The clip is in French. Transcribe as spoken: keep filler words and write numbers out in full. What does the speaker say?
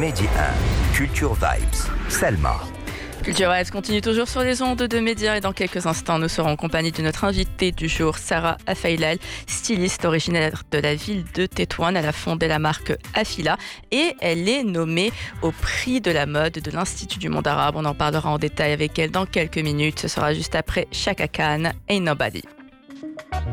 Mehdi un, Culture Vibes, Selma. Culture Vibes continue toujours sur les ondes de médias et dans quelques instants, nous serons en compagnie de notre invitée du jour, Sarah Afailal, styliste originaire de la ville de Tétouan. Elle a fondé la marque Afila et elle est nommée au prix de la mode de l'Institut du monde arabe. On en parlera en détail avec elle dans quelques minutes. Ce sera juste après Chaka Khan, Ain't Nobody.